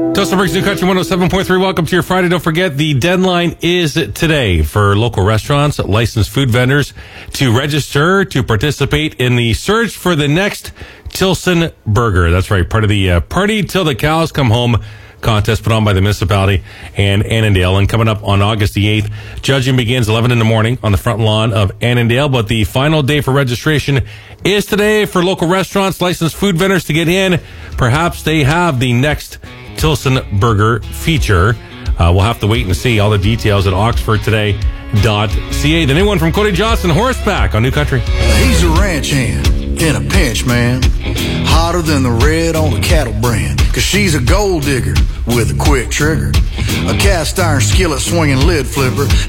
Tulsa Breaks New Country 107.3. Welcome to your Friday. Don't forget, the deadline is today for local restaurants, licensed food vendors to register to participate in the search for the next Tilson Burger. That's right, part of the Party Till the Cows Come Home contest put on by the municipality and Annandale. And coming up on August the 8th, judging begins 11 in the morning on the front lawn of Annandale. But the final day for registration is today for local restaurants, licensed food vendors to get in. Perhaps they have the next Tilson Burger feature. We'll have to wait and see. All the details at oxfordtoday.ca. The new one from Cody Johnson, Horseback on New Country. He's a ranch hand in a pinch, man. Hotter than the red on a cattle brand. Cause she's a gold digger with a quick trigger. A cast iron skillet swinging lid flipper.